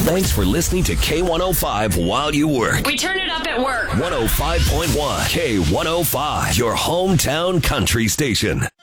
Thanks for listening to K105 while you work. We turn it up at work. 105.1 K105, your hometown country station.